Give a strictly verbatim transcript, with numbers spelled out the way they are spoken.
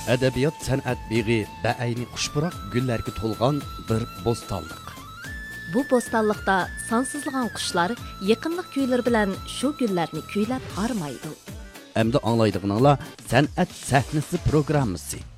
Adabiyot san'at beg'i ba'ayni xushpuroq gullarga to'lgan bir bo'stonliq. Bu bo'stonliqda sonsizlagan qushlar yaqinlik kuylari bilan shu gullarni kuylab harmaydi. Endi anglaydiganlar san'at sahnasi programmasi.